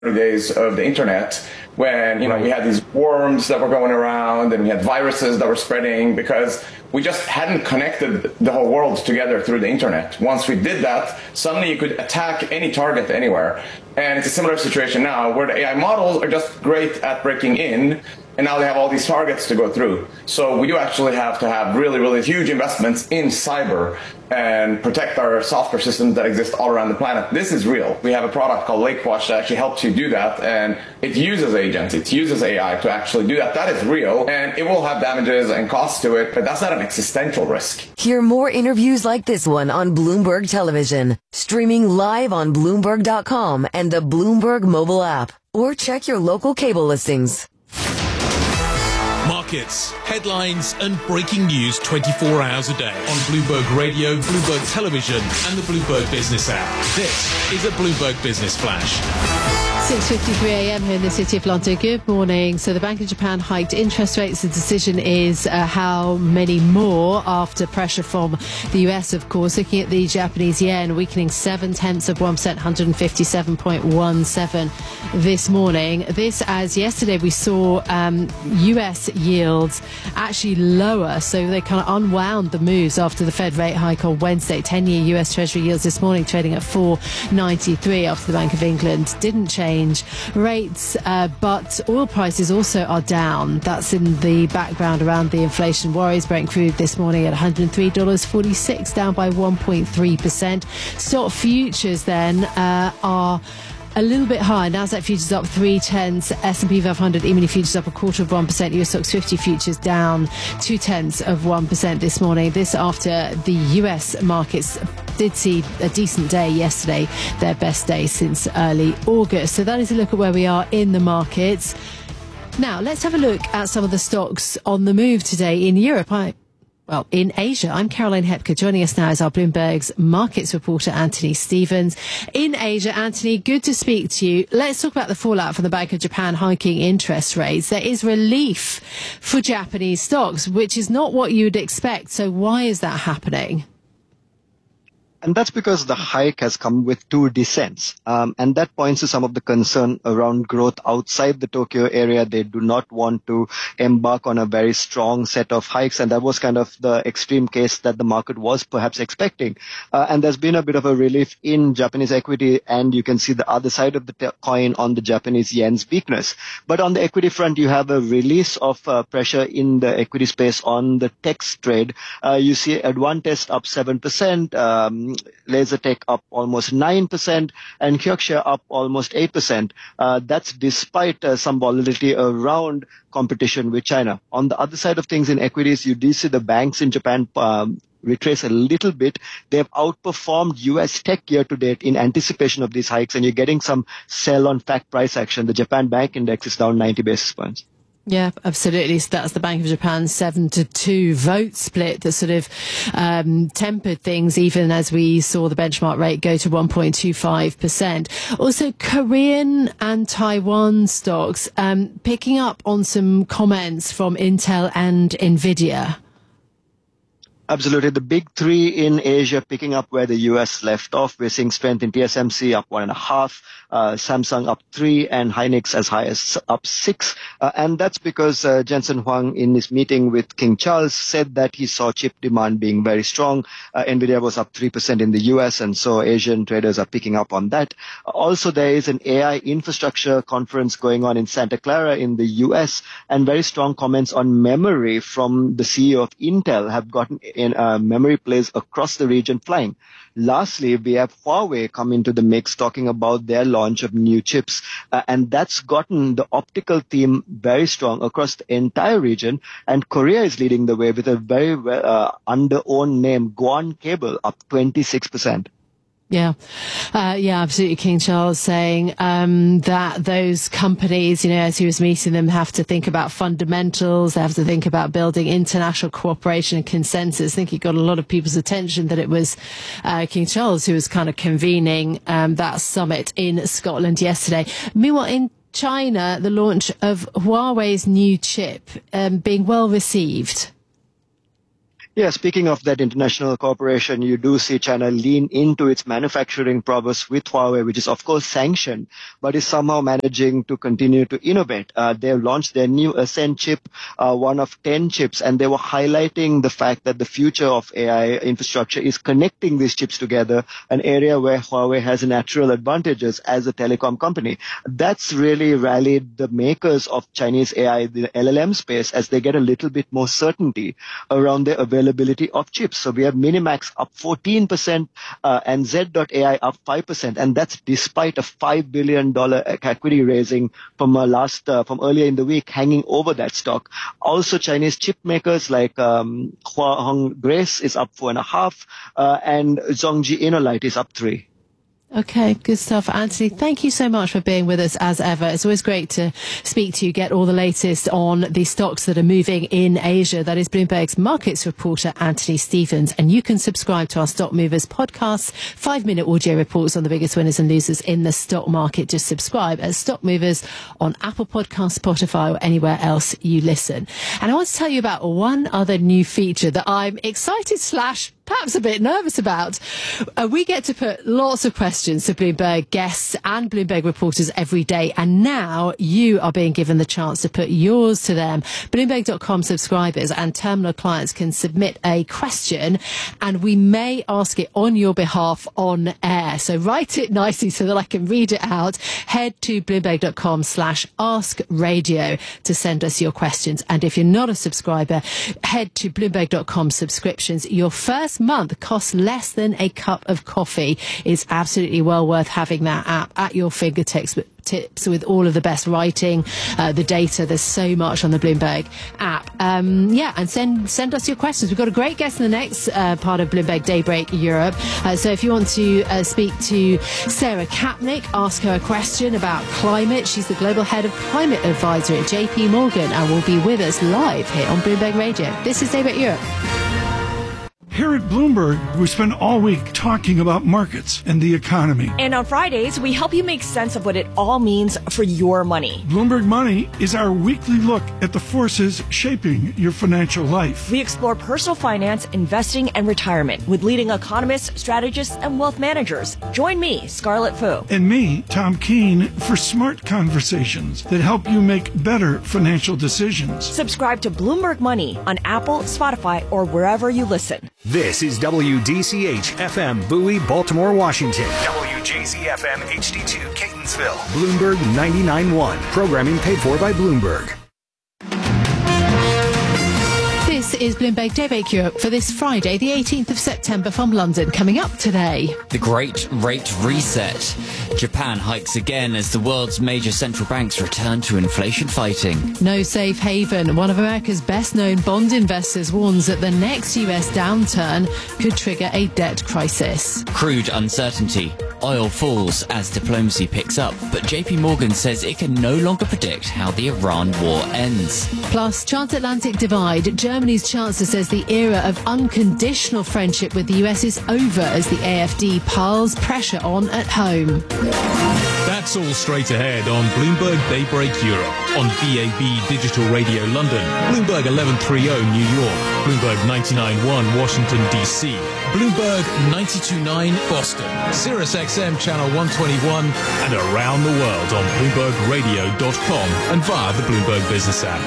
days of the internet when we had these worms that were going around and we had viruses that were spreading because we just hadn't connected the whole world together through the internet. Once we did that, suddenly you could attack any target anywhere. And it's a similar situation now where the AI models are just great at breaking in, and now they have all these targets to go through. So we do actually have to have really, really huge investments in cyber and protect our software systems that exist all around the planet. This is real. We have a product called LakeWatch that actually helps you do that, and it uses agents, it uses AI to actually do that. That is real, and it will have damages and costs to it, but that's not an existential risk. Hear more interviews like this one on Bloomberg Television, streaming live on Bloomberg.com and the Bloomberg mobile app, or check your local cable listings. Markets, headlines and breaking news 24 hours a day on Bloomberg Radio, Bloomberg Television and the Bloomberg Business app. This is a Bloomberg Business Flash. 6:53 a.m. here in the City of London. Good morning. So the Bank of Japan hiked interest rates. The decision is how many more after pressure from the US, of course. Looking at the Japanese yen, weakening 0.7%, 157.17 this morning. This as yesterday we saw US yields actually lower. So they kind of unwound the moves after the Fed rate hike on Wednesday. 10-year US Treasury yields this morning trading at 4.93 after the Bank of England didn't change rates, but oil prices also are down. That's in the background around the inflation worries. Brent crude this morning at $103.46, down by 1.3%. Stock futures then are a little bit higher. Nasdaq futures up 0.3, S&P 500 E-mini futures up 0.25%, US Stocks 50 futures down 0.2% this morning. This after the US markets did see a decent day yesterday, their best day since early August. So that is a look at where we are in the markets. Now let's have a look at some of the stocks on the move today in Europe. In Asia. I'm Caroline Hepker. Joining us now is our Bloomberg's markets reporter, Anthony Stevens. In Asia, Anthony, good to speak to you. Let's talk about the fallout from the Bank of Japan hiking interest rates. There is relief for Japanese stocks, which is not what you would expect. So why is that happening? And that's because the hike has come with two descents. And that points to some of the concern around growth outside the Tokyo area. They do not want to embark on a very strong set of hikes. And that was kind of the extreme case that the market was perhaps expecting. And there's been a bit of a relief in Japanese equity. And you can see the other side of the coin on the Japanese yen's weakness. But on the equity front, you have a release of pressure in the equity space on the tech trade. You see Advantest up 7%. LaserTech up almost 9% and Kioxia up almost 8%. That's despite some volatility around competition with China. On the other side of things in equities, you do see the banks in Japan retrace a little bit. They've outperformed US tech year to date in anticipation of these hikes, and you're getting some sell on fact price action. The Japan Bank Index is down 90 basis points. Yeah, absolutely. So that's the Bank of Japan's 7-2 vote split that sort of tempered things, even as we saw the benchmark rate go to 1.25%. Also, Korean and Taiwan stocks picking up on some comments from Intel and Nvidia. Absolutely. The big three in Asia picking up where the US left off. We're seeing strength in TSMC up 1.5, Samsung up 3, and Hynix as high as up 6. And that's because Jensen Huang in his meeting with King Charles said that he saw chip demand being very strong. Nvidia was up 3% in the US, and so Asian traders are picking up on that. Also, there is an AI infrastructure conference going on in Santa Clara in the US, and very strong comments on memory from the CEO of Intel have gotten in memory plays across the region flying. Lastly, we have Huawei come into the mix talking about their launch of new chips. And that's gotten the optical theme very strong across the entire region. And Korea is leading the way with a very under-owned name, Guan Cable, up 26%. Yeah, absolutely. King Charles saying that those companies, as he was meeting them, have to think about fundamentals. They have to think about building international cooperation and consensus. I think it got a lot of people's attention that it was King Charles who was kind of convening that summit in Scotland yesterday. Meanwhile, in China, the launch of Huawei's new chip being well received. Yeah, speaking of that international cooperation, you do see China lean into its manufacturing prowess with Huawei, which is of course sanctioned, but is somehow managing to continue to innovate. They've launched their new Ascend chip, one of 10 chips, and they were highlighting the fact that the future of AI infrastructure is connecting these chips together, an area where Huawei has natural advantages as a telecom company. That's really rallied the makers of Chinese AI, the LLM space, as they get a little bit more certainty around their availability of chips. So we have Minimax up 14% and Z.ai up 5%, and that's despite a $5 billion equity raising from earlier in the week hanging over that stock. Also, Chinese chip makers like Hua Grace is up 4.5%, and Zhongji Innolight is up 3%. Okay, good stuff. Anthony, thank you so much for being with us as ever. It's always great to speak to you, get all the latest on the stocks that are moving in Asia. That is Bloomberg's markets reporter, Anthony Stevens. And you can subscribe to our Stock Movers podcasts, 5-minute audio reports on the biggest winners and losers in the stock market. Just subscribe at Stock Movers on Apple Podcasts, Spotify, or anywhere else you listen. And I want to tell you about one other new feature that I'm excited / perhaps a bit nervous about. We get to put lots of questions to Bloomberg guests and Bloomberg reporters every day, and now you are being given the chance to put yours to them. Bloomberg.com subscribers and terminal clients can submit a question, and we may ask it on your behalf on air. So write it nicely so that I can read it out. Head to Bloomberg.com/AskRadio to send us your questions. And if you're not a subscriber, head to Bloomberg.com subscriptions. Your first month costs less than a cup of coffee. It's absolutely well worth having that app at your fingertips with all of the best writing, the data. There's so much on the Bloomberg app. And send us your questions. We've got a great guest in the next part of Bloomberg Daybreak Europe. So if you want to speak to Sarah Kapnick, ask her a question about climate. She's the Global Head of Climate Advisory at JP Morgan and will be with us live here on Bloomberg Radio. This is Daybreak Europe. Here at Bloomberg, we spend all week talking about markets and the economy. And on Fridays, we help you make sense of what it all means for your money. Bloomberg Money is our weekly look at the forces shaping your financial life. We explore personal finance, investing, and retirement with leading economists, strategists, and wealth managers. Join me, Scarlett Fu. And me, Tom Keene, for smart conversations that help you make better financial decisions. Subscribe to Bloomberg Money on Apple, Spotify, or wherever you listen. This is WDCH FM Bowie, Baltimore, Washington. WJZ FM HD2 Catonsville. Bloomberg 99.1. Programming paid for by Bloomberg. This is Bloomberg Daybreak Europe for this Friday, the 18th of September from London. Coming up today, the Great Rate Reset. Japan hikes again as the world's major central banks return to inflation fighting. No safe haven. One of America's best-known bond investors warns that the next US downturn could trigger a debt crisis. Crude uncertainty. Oil falls as diplomacy picks up, but JP Morgan says it can no longer predict how the Iran war ends. Plus, transatlantic divide. Germany's chancellor says the era of unconditional friendship with the US is over as the AfD piles pressure on at home. That's all straight ahead on Bloomberg Daybreak Europe, on DAB Digital Radio London, Bloomberg 1130 New York, Bloomberg 99.1 Washington DC, Bloomberg 92.9 Boston, Sirius XM Channel 121, and around the world on BloombergRadio.com and via the Bloomberg Business app.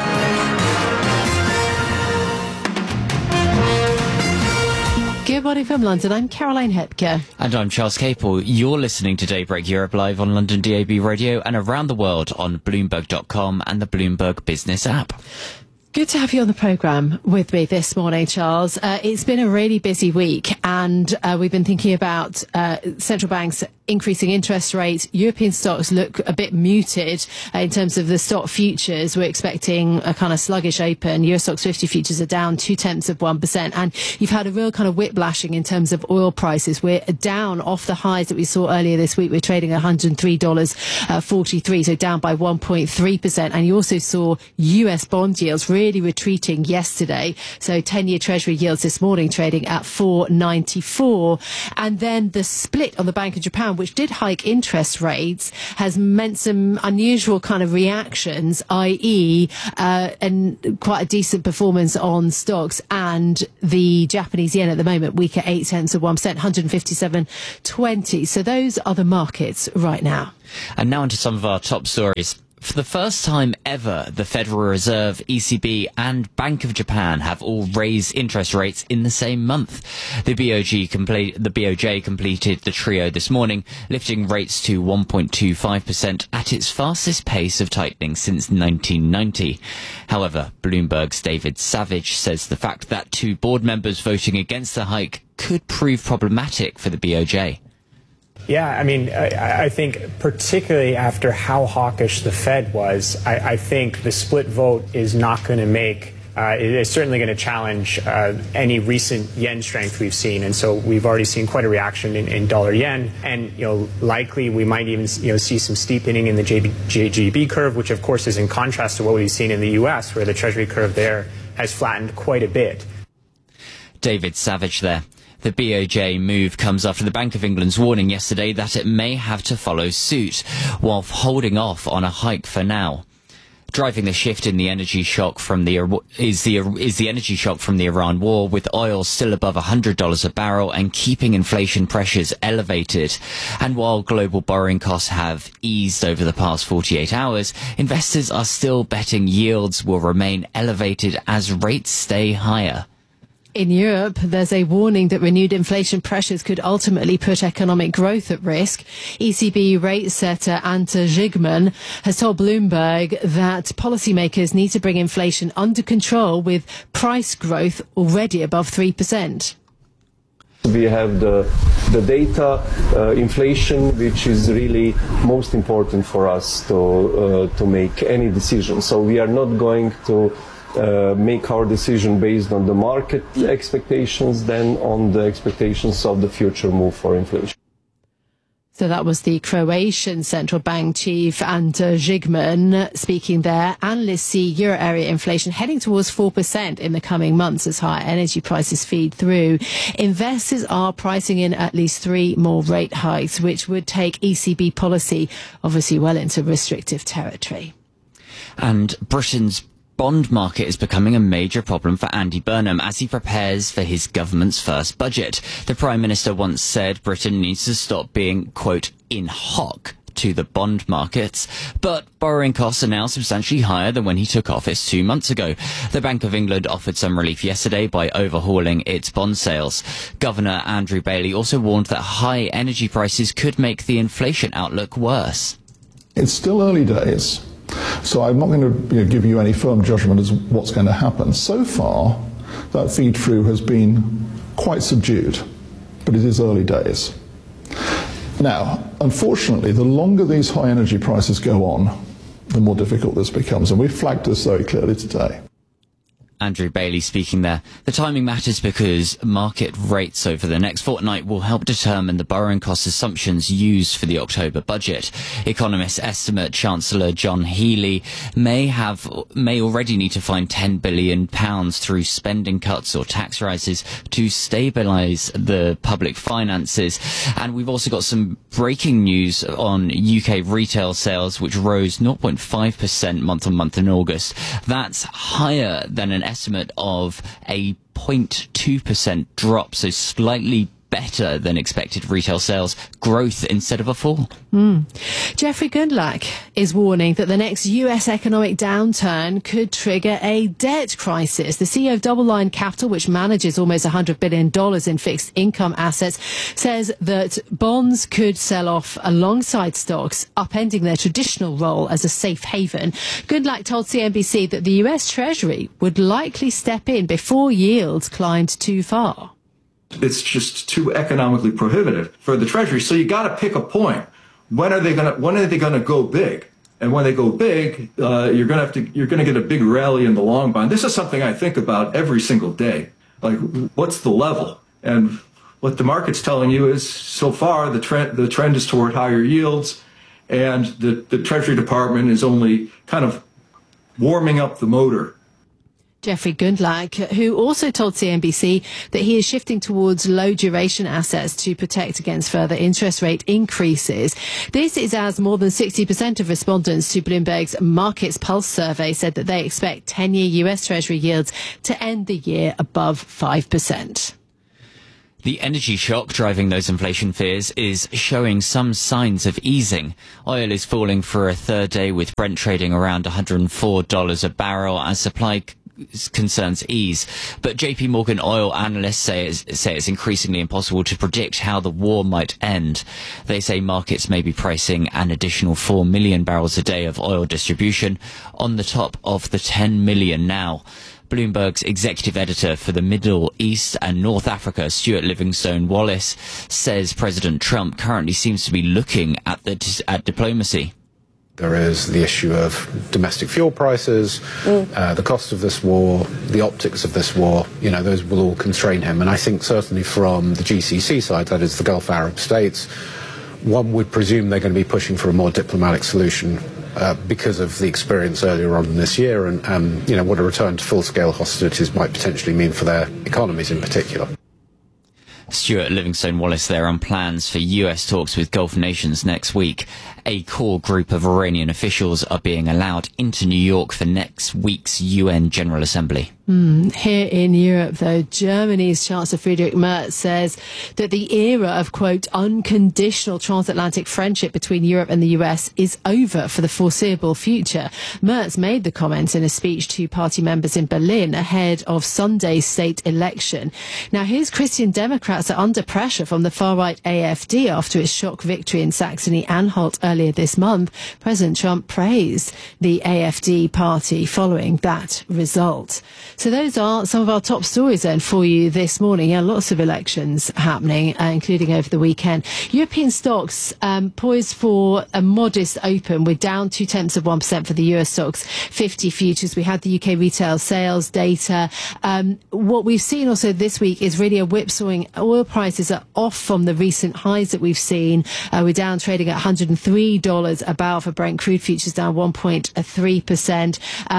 Good morning from London. I'm Caroline Hepker. And I'm Charles Capel. You're listening to Daybreak Europe live on London DAB Radio and around the world on Bloomberg.com and the Bloomberg Business app. Good to have you on the programme with me this morning, Charles. It's been a really busy week, and we've been thinking about central banks increasing interest rates. European stocks look a bit muted in terms of the stock futures. We're expecting a kind of sluggish open. Eurostoxx 50 futures are down 0.2%, and you've had a real kind of whiplashing in terms of oil prices. We're down off the highs that we saw earlier this week. We're trading $103.43, so down by 1.3%. And you also saw US bond yields really really retreating yesterday. So 10-year Treasury yields this morning trading at 4.94. And then the split on the Bank of Japan, which did hike interest rates, has meant some unusual kind of reactions, i.e. and quite a decent performance on stocks, and the Japanese yen at the moment weak at 0.8 of 1%, 157.20. So those are the markets right now. And now onto some of our top stories. For the first time ever, the Federal Reserve, ECB and Bank of Japan have all raised interest rates in the same month. The BOJ completed the trio this morning, lifting rates to 1.25% at its fastest pace of tightening since 1990. However, Bloomberg's David Savage says the fact that two board members voting against the hike could prove problematic for the BOJ. Yeah, I mean, I think particularly after how hawkish the Fed was, I think the split vote is not going to make, it is certainly going to challenge any recent yen strength we've seen. And so we've already seen quite a reaction in dollar yen. And, likely we might even, see some steepening in the JGB curve, which of course is in contrast to what we've seen in the U.S., where the Treasury curve there has flattened quite a bit. David Savage there. The BOJ move comes after the Bank of England's warning yesterday that it may have to follow suit, while holding off on a hike for now. Driving the shift in the energy shock from the energy shock from the Iran war, with oil still above $100 a barrel and keeping inflation pressures elevated. And while global borrowing costs have eased over the past 48 hours, investors are still betting yields will remain elevated as rates stay higher. In Europe, there's a warning that renewed inflation pressures could ultimately put economic growth at risk. ECB rate setter Ante Zygmunt has told Bloomberg that policymakers need to bring inflation under control, with price growth already above 3%. We have the data, inflation, which is really most important for us to make any decision. So we are not going to make our decision based on the market expectations, then on the expectations of the future move for inflation. So that was the Croatian central bank chief, Ante Zygmunt, speaking there. Analysts see euro area inflation heading towards 4% in the coming months as higher energy prices feed through. Investors are pricing in at least 3 more rate hikes, which would take ECB policy obviously well into restrictive territory. And Britain's bond market is becoming a major problem for Andy Burnham as he prepares for his government's first budget. The Prime Minister once said Britain needs to stop being, quote, in hock to the bond markets. But borrowing costs are now substantially higher than when he took office 2 months ago. The Bank of England offered some relief yesterday by overhauling its bond sales. Governor Andrew Bailey also warned that high energy prices could make the inflation outlook worse. It's still early days, so I'm not going to give you any firm judgment as what's going to happen. So far, that feed-through has been quite subdued, but it is early days. Now, unfortunately, the longer these high energy prices go on, the more difficult this becomes, and we've flagged this very clearly today. Andrew Bailey speaking there. The timing matters because market rates over the next fortnight will help determine the borrowing cost assumptions used for the October budget. Economists estimate Chancellor John Healey may already need to find £10 billion through spending cuts or tax rises to stabilise the public finances. And we've also got some breaking news on UK retail sales, which rose 0.5% month on month in August. That's higher than an estimate of a 0.2% drop, so slightly better than expected retail sales growth instead of a fall. Jeffrey Gundlach is warning that the next US economic downturn could trigger a debt crisis. The CEO of Double Line Capital, which manages almost $100 billion in fixed income assets, says that bonds could sell off alongside stocks, upending their traditional role as a safe haven. Gundlach told CNBC that the US Treasury would likely step in before yields climbed too far. It's just too economically prohibitive for the Treasury. So you got to pick a point. When are they going to go big? And when they go big, you're going to get a big rally in the long bond. This is something I think about every single day. Like, what's the level? And what the market's telling you is, so far the trend is toward higher yields, and the Treasury Department is only kind of warming up the motor. Jeffrey Gundlach, who also told CNBC that he is shifting towards low-duration assets to protect against further interest rate increases. This is as more than 60% of respondents to Bloomberg's Markets Pulse survey said that they expect 10-year US Treasury yields to end the year above 5%. The energy shock driving those inflation fears is showing some signs of easing. Oil is falling for a third day, with Brent trading around $104 a barrel as supply concerns ease. But JP Morgan oil analysts say it's increasingly impossible to predict how the war might end. They say markets may be pricing an additional 4 million barrels a day of oil distribution on the top of the 10 million now. Bloomberg's executive editor for the Middle East and North Africa, Stuart Livingstone Wallace, says President Trump currently seems to be looking at diplomacy. There is the issue of domestic fuel prices, the cost of this war, the optics of this war. Those will all constrain him. And I think certainly from the GCC side, that is the Gulf Arab states, one would presume they're going to be pushing for a more diplomatic solution because of the experience earlier on in this year and what a return to full-scale hostilities might potentially mean for their economies in particular. Stuart Livingstone Wallace there on plans for US talks with Gulf nations next week. A core group of Iranian officials are being allowed into New York for next week's UN General Assembly. Here in Europe, though, Germany's Chancellor Friedrich Merz says that the era of, quote, unconditional transatlantic friendship between Europe and the US is over for the foreseeable future. Merz made the comments in a speech to party members in Berlin ahead of Sunday's state election. Now, his Christian Democrats are under pressure from the far-right AfD after its shock victory in Saxony-Anhalt earlier this month. President Trump praised the AfD party following that result. So those are some of our top stories then for you this morning. Yeah, lots of elections happening, including over the weekend. European stocks poised for a modest open. We're down 0.2% for the US stocks 50 futures. We had the UK retail sales data. What we've seen also this week is really a whipsawing. Oil prices are off from the recent highs that we've seen. We're down trading at $103 a barrel for Brent crude futures, down 1.3%.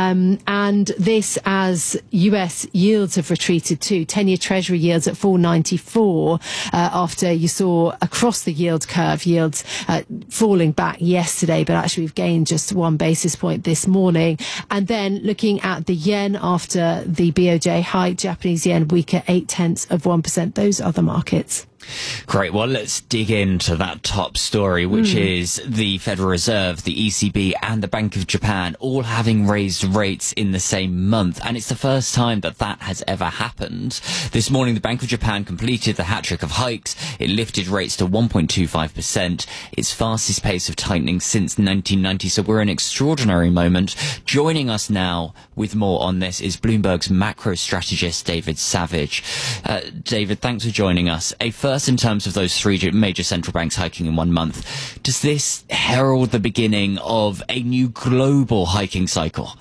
And this as US yields have retreated too. 10-year Treasury yields at 4.94 after you saw across the yield curve yields falling back yesterday, but actually we've gained just 1 basis point this morning. And then looking at the yen after the BOJ hike, Japanese yen weaker 0.8%. Those are the markets. Great. Well, let's dig into that top story, which is the Federal Reserve, the ECB and the Bank of Japan all having raised rates in the same month. And it's the first time that that has ever happened. This morning, the Bank of Japan completed the hat-trick of hikes. It lifted rates to 1.25%, its fastest pace of tightening since 1990. So we're in an extraordinary moment. Joining us now with more on this is Bloomberg's macro strategist, David Savage. David, thanks for joining us. First, in terms of those three major central banks hiking in 1 month, does this herald the beginning of a new global hiking cycle?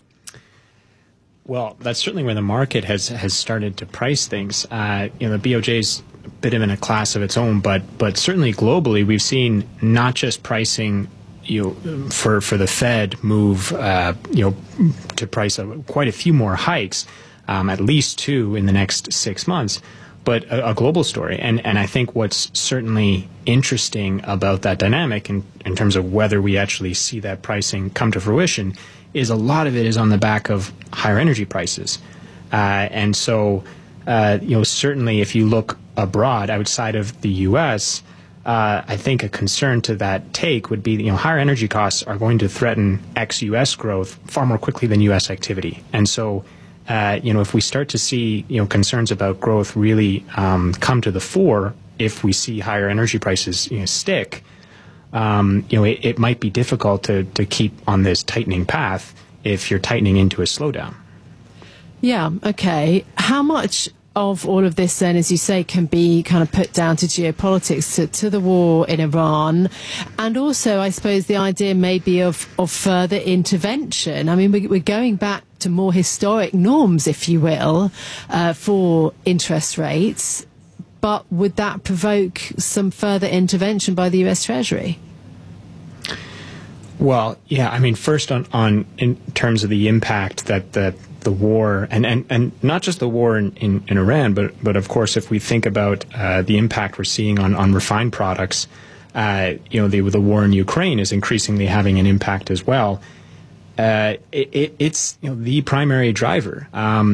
Well, that's certainly where the market has started to price things. The BOJ's a bit in a class of its own, but certainly globally, we've seen not just pricing, for the Fed move, to price quite a few more hikes, at least 2 in the next 6 months. But a global story. And I think what's certainly interesting about that dynamic in terms of whether we actually see that pricing come to fruition is a lot of it is on the back of higher energy prices. And so, certainly if you look abroad outside of the U.S., I think a concern to that take would be, higher energy costs are going to threaten ex-U.S. growth far more quickly than U.S. activity. And so, if we start to see, concerns about growth really come to the fore, if we see higher energy prices stick, it might be difficult to keep on this tightening path if you're tightening into a slowdown. Yeah, okay. How much of all of this then, as you say, can be kind of put down to geopolitics, to the war in Iran, and also I suppose the idea maybe of further intervention? I mean, we're going back to more historic norms, if you will, for interest rates, but would that provoke some further intervention by the US Treasury? Well, yeah, I mean, first on in terms of the impact that the war and not just the war in Iran, but of course, if we think about the impact we're seeing on refined products, the war in Ukraine is increasingly having an impact as well. It's the primary driver.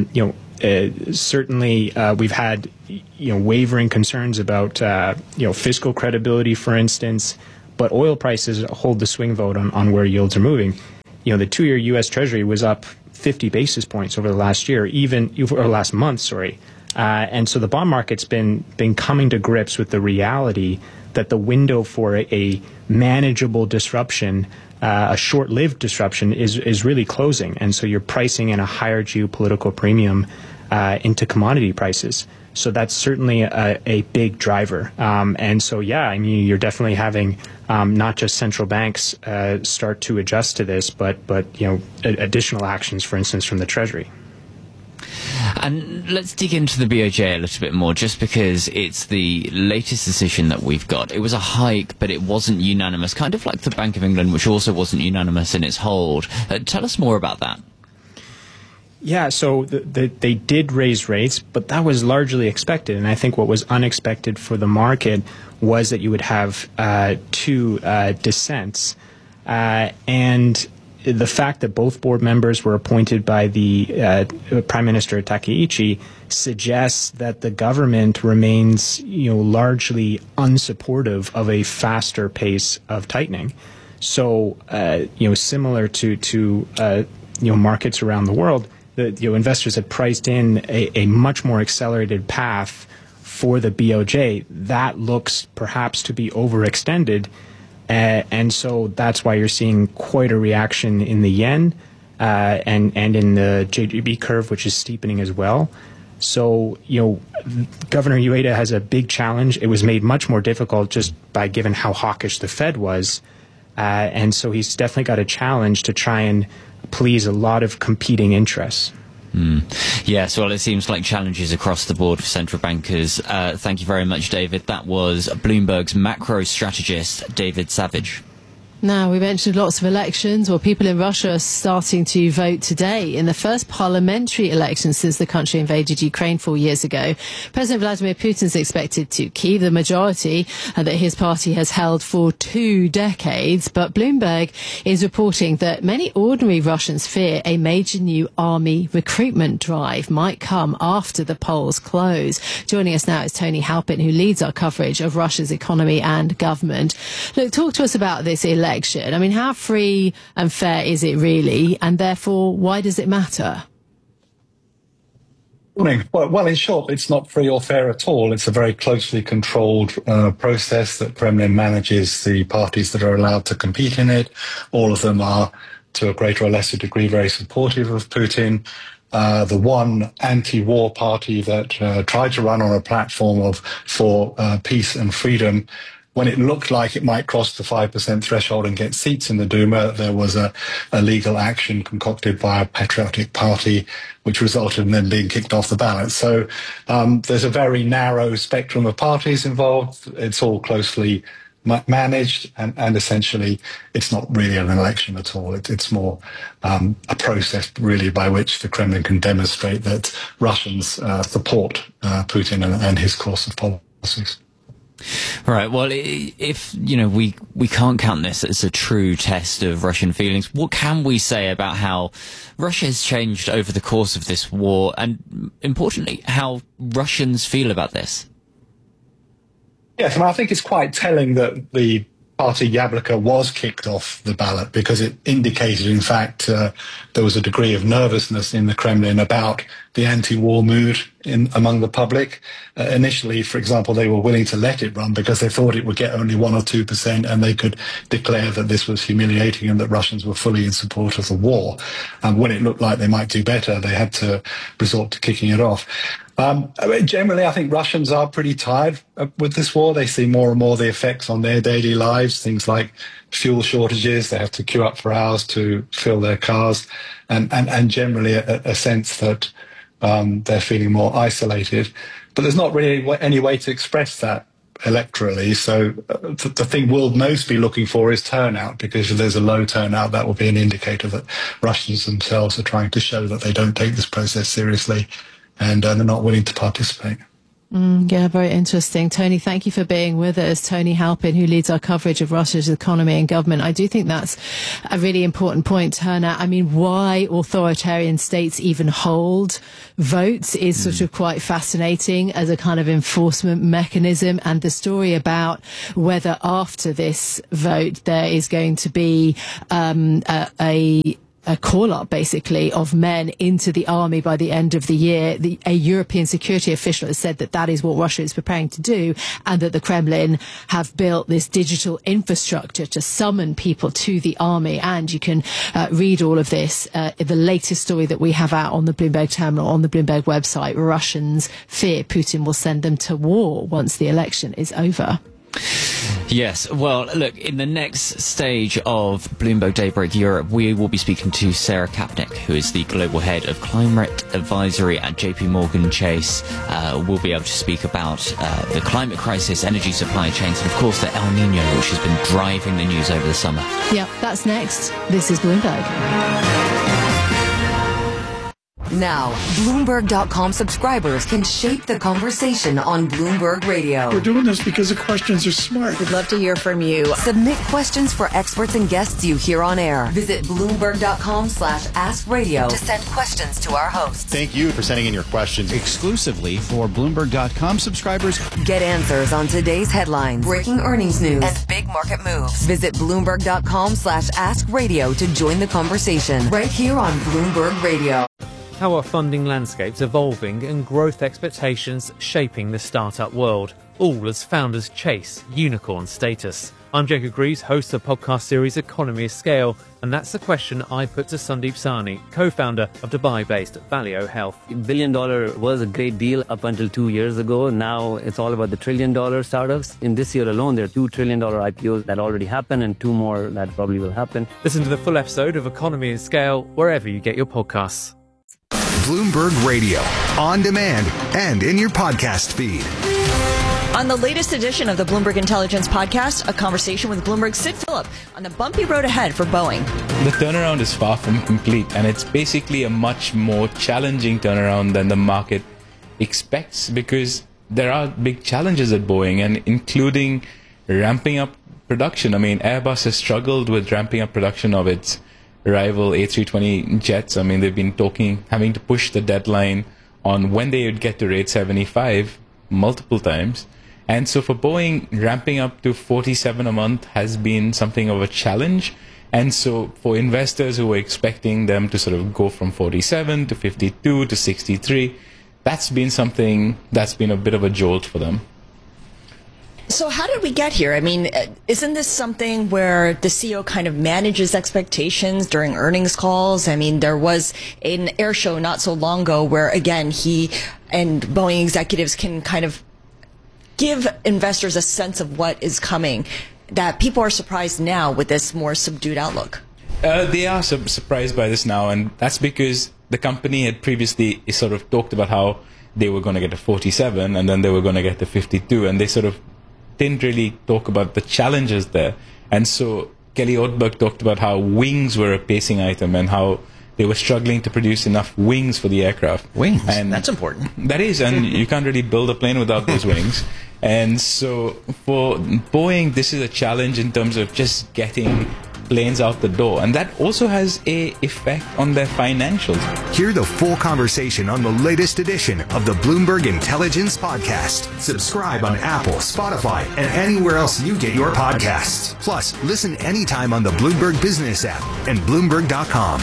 Certainly, we've had wavering concerns about fiscal credibility, for instance. But oil prices hold the swing vote on where yields are moving. The 2-year U.S. Treasury was up 50 basis points over the last year, or last month, sorry. And so the bond market's been coming to grips with the reality that the window for a manageable disruption, a short-lived disruption, is really closing. And so you're pricing in a higher geopolitical premium into commodity prices. So that's certainly a big driver. And so, yeah, I mean, you're definitely having not just central banks start to adjust to this, but additional actions, for instance, from the Treasury. And let's dig into the BOJ a little bit more, just because it's the latest decision that we've got. It was a hike, but it wasn't unanimous, kind of like the Bank of England, which also wasn't unanimous in its hold. Tell us more about that. Yeah, so they did raise rates, but that was largely expected. And I think what was unexpected for the market was that you would have two dissents. And the fact that both board members were appointed by the Prime Minister Takaichi suggests that the government remains, largely unsupportive of a faster pace of tightening. So, similar to markets around the world, investors had priced in a much more accelerated path for the BOJ. That looks perhaps to be overextended. And so that's why you're seeing quite a reaction in the yen and in the JGB curve, which is steepening as well. So, Governor Ueda has a big challenge. It was made much more difficult just by given how hawkish the Fed was. And so he's definitely got a challenge to try and please a lot of competing interests. Yes, well, it seems like challenges across the board for central bankers. Thank you very much, David. That was Bloomberg's macro strategist, David Savage. Now, we mentioned lots of elections. Well, people in Russia are starting to vote today in the first parliamentary election since the country invaded Ukraine 4 years ago. President Vladimir Putin is expected to keep the majority that his party has held for 2 decades. But Bloomberg is reporting that many ordinary Russians fear a major new army recruitment drive might come after the polls close. Joining us now is Tony Halpin, who leads our coverage of Russia's economy and government. Look, talk to us about this election. I mean, how free and fair is it really? And therefore, why does it matter? Morning. Well, in short, it's not free or fair at all. It's a very closely controlled process that Kremlin manages the parties that are allowed to compete in it. All of them are, to a greater or lesser degree, very supportive of Putin. The one anti-war party that tried to run on a platform for peace and freedom, when it looked like it might cross the 5% threshold and get seats in the Duma, there was a legal action concocted by a patriotic party, which resulted in them being kicked off the ballot. So there's a very narrow spectrum of parties involved. It's all closely managed, and essentially it's not really an election at all. It's more a process, really, by which the Kremlin can demonstrate that Russians support Putin and his course of policies. Right. Well, if we can't count this as a true test of Russian feelings, what can we say about how Russia has changed over the course of this war, and importantly, how Russians feel about this? Yes, and I think it's quite telling that the party Yabloko was kicked off the ballot, because it indicated, in fact, there was a degree of nervousness in the Kremlin about the anti-war mood among the public. Initially, for example, they were willing to let it run because they thought it would get only 1 or 2%, and they could declare that this was humiliating and that Russians were fully in support of the war. And when it looked like they might do better, they had to resort to kicking it off. Generally, I think Russians are pretty tired with this war. They see more and more the effects on their daily lives, things like fuel shortages. They have to queue up for hours to fill their cars, and generally a sense that they're feeling more isolated. But there's not really any way to express that electorally. So the thing we'll most be looking for is turnout, because if there's a low turnout, that will be an indicator that Russians themselves are trying to show that they don't take this process seriously and they're not willing to participate. Yeah, very interesting. Tony, thank you for being with us. Tony Halpin, who leads our coverage of Russia's economy and government. I do think that's a really important point, turnout. I mean, why authoritarian states even hold votes is sort of quite fascinating as a kind of enforcement mechanism. And the story about whether after this vote there is going to be a call-up, basically, of men into the army by the end of the year. A European security official has said that that is what Russia is preparing to do, and that the Kremlin have built this digital infrastructure to summon people to the army. And you can read all of this, the latest story that we have out on the Bloomberg terminal, on the Bloomberg website. Russians fear Putin will send them to war once the election is over. Yes, well, look, in the next stage of Bloomberg Daybreak Europe, we will be speaking to Sarah Kapnick, who is the Global Head of Climate Advisory at JP Morgan Chase. We'll be able to speak about the climate crisis, energy supply chains, and of course the El Nino, which has been driving the news over the summer. Yeah, that's next. This is Bloomberg. Now, Bloomberg.com subscribers can shape the conversation on Bloomberg Radio. We're doing this because the questions are smart. We'd love to hear from you. Submit questions for experts and guests you hear on air. Visit Bloomberg.com/AskRadio to send questions to our hosts. Thank you for sending in your questions exclusively for Bloomberg.com subscribers. Get answers on today's headlines, breaking earnings news, and big market moves. Visit Bloomberg.com/AskRadio to join the conversation right here on Bloomberg Radio. How are funding landscapes evolving and growth expectations shaping the startup world, all as founders chase unicorn status? I'm Jacob Greaves, host of the podcast series Economy of Scale, and that's the question I put to Sandeep Sahni, co-founder of Dubai-based Valeo Health. $1 billion was a great deal up until 2 years ago. Now it's all about the $1 trillion startups. In this year alone, there are $2 trillion IPOs that already happened and 2 more that probably will happen. Listen to the full episode of Economy of Scale wherever you get your podcasts. Bloomberg Radio, on demand and in your podcast feed. On the latest edition of the Bloomberg Intelligence Podcast, a conversation with Bloomberg's Sid Phillip on the bumpy road ahead for Boeing. The turnaround is far from complete, and it's basically a much more challenging turnaround than the market expects, because there are big challenges at Boeing, and including ramping up production. I mean, Airbus has struggled with ramping up production of its rival A320 jets. I mean, they've been having to push the deadline on when they would get to rate 75 multiple times. And so for Boeing, ramping up to 47 a month has been something of a challenge. And so for investors who were expecting them to sort of go from 47 to 52 to 63, that's been something that's been a bit of a jolt for them. So how did we get here? I mean, isn't this something where the CEO kind of manages expectations during earnings calls? I mean, there was an air show not so long ago where, again, he and Boeing executives can kind of give investors a sense of what is coming, that people are surprised now with this more subdued outlook. They are surprised by this now, and that's because the company had previously sort of talked about how they were going to get a 47 and then they were going to get the 52, and they sort of didn't really talk about the challenges there. And so Kelly Ortberg talked about how wings were a pacing item and how they were struggling to produce enough wings for the aircraft. Wings? And that's important. That is, and you can't really build a plane without those wings. And so for Boeing, this is a challenge in terms of just getting planes out the door, and that also has an effect on their financials. Hear the full conversation on the latest edition of the Bloomberg Intelligence Podcast. Subscribe on Apple, Spotify, and anywhere else you get your podcasts. Plus, listen anytime on the Bloomberg Business app and Bloomberg.com.